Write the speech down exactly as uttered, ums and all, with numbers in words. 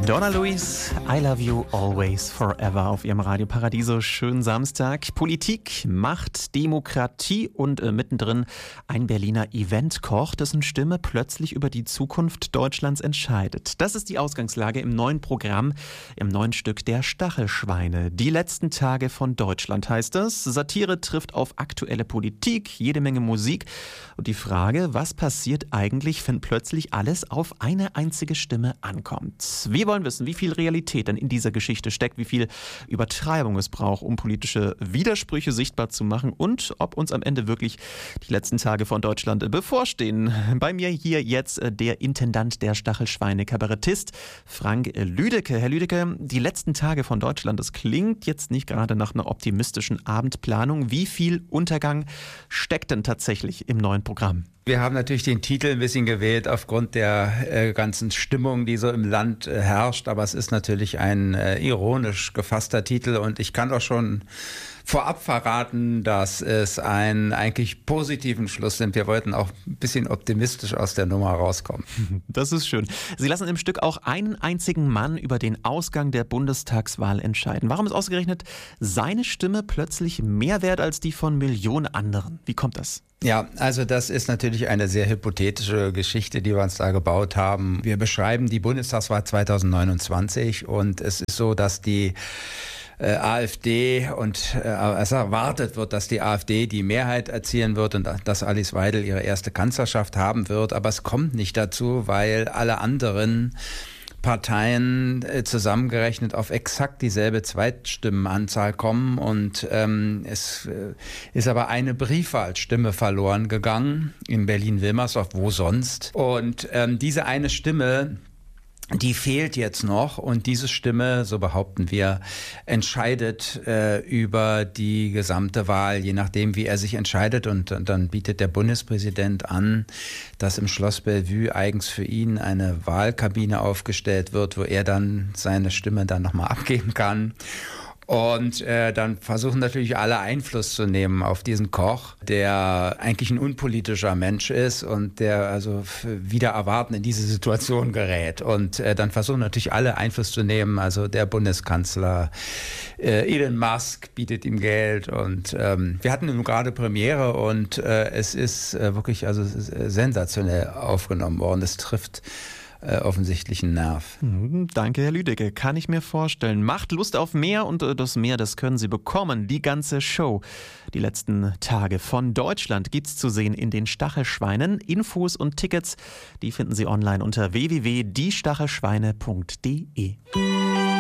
Donna Luis, I love you always forever auf ihrem Radio Paradiso. Schönen Samstag. Politik, Macht, Demokratie und äh, mittendrin ein Berliner Eventkoch, dessen Stimme plötzlich über die Zukunft Deutschlands entscheidet. Das ist die Ausgangslage im neuen Programm, im neuen Stück der Stachelschweine. Die letzten Tage von Deutschland heißt es. Satire trifft auf aktuelle Politik, jede Menge Musik. Und die Frage, was passiert eigentlich, wenn plötzlich alles auf eine einzige Stimme ankommt? Wir wollen wissen, wie viel Realität denn in dieser Geschichte steckt, wie viel Übertreibung es braucht, um politische Widersprüche sichtbar zu machen und ob uns am Ende wirklich die letzten Tage von Deutschland bevorstehen. Bei mir hier jetzt der Intendant der Stachelschweine, Kabarettist Frank Lüdecke. Herr Lüdecke, die letzten Tage von Deutschland, das klingt jetzt nicht gerade nach einer optimistischen Abendplanung. Wie viel Untergang steckt denn tatsächlich im neuen Programm? Wir haben natürlich den Titel ein bisschen gewählt aufgrund der äh, ganzen Stimmung, die so im Land äh, herrscht. Aber es ist natürlich ein äh, ironisch gefasster Titel und ich kann doch schon vorab verraten, dass es einen eigentlich positiven Schluss nimmt. Wir wollten auch ein bisschen optimistisch aus der Nummer rauskommen. Das ist schön. Sie lassen im Stück auch einen einzigen Mann über den Ausgang der Bundestagswahl entscheiden. Warum ist ausgerechnet seine Stimme plötzlich mehr wert als die von Millionen anderen? Wie kommt das? Ja, also das ist natürlich eine sehr hypothetische Geschichte, die wir uns da gebaut haben. Wir beschreiben die Bundestagswahl zweitausendneunundzwanzig und es ist so, dass die äh, AfD und äh, es erwartet wird, dass die AfD die Mehrheit erzielen wird und dass Alice Weidel ihre erste Kanzlerschaft haben wird. Aber es kommt nicht dazu, weil alle anderen Parteien äh, zusammengerechnet auf exakt dieselbe Zweitstimmenanzahl kommen und ähm, es äh, ist aber eine Briefwahlstimme verloren gegangen in Berlin-Wilmersdorf, wo sonst. Und ähm, diese eine Stimme, die fehlt jetzt noch und diese Stimme, so behaupten wir, entscheidet äh, über die gesamte Wahl, je nachdem, wie er sich entscheidet. Und, und dann bietet der Bundespräsident an, dass im Schloss Bellevue eigens für ihn eine Wahlkabine aufgestellt wird, wo er dann seine Stimme dann nochmal abgeben kann. Und äh, dann versuchen natürlich alle Einfluss zu nehmen auf diesen Koch, der eigentlich ein unpolitischer Mensch ist und der also wieder erwarten in diese Situation gerät. Und äh, dann versuchen natürlich alle Einfluss zu nehmen. Also der Bundeskanzler, äh, Elon Musk bietet ihm Geld. Und ähm, wir hatten nun gerade Premiere und äh, es ist äh, wirklich also sensationell aufgenommen worden. Es trifft Äh, offensichtlichen Nerv. Danke, Herr Lüdecke. Kann ich mir vorstellen. Macht Lust auf mehr und äh, das mehr, das können Sie bekommen. Die ganze Show. Die letzten Tage von Deutschland gibt's zu sehen in den Stachelschweinen. Infos und Tickets, die finden Sie online unter w w w punkt die stachelschweine punkt de.